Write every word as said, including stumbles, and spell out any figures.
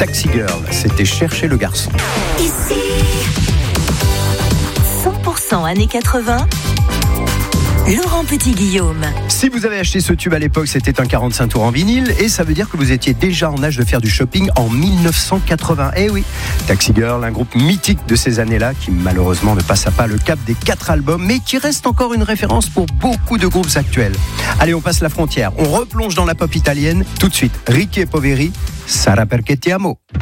Taxi Girl, c'était Chercher le garçon. Ici, cent pour cent années quatre-vingts, Laurent Petit-Guillaume. Si vous avez acheté ce tube à l'époque, c'était un quarante-cinq tours en vinyle et ça veut dire que vous étiez déjà en âge de faire du shopping en dix-neuf cent quatre-vingts. Eh oui, Taxi Girl, un groupe mythique de ces années-là qui malheureusement ne passa pas le cap des quatre albums mais qui reste encore une référence pour beaucoup de groupes actuels. Allez, on passe la frontière, on replonge dans la pop italienne. Tout de suite, Ricky et Poveri, Sarà perché ti amo.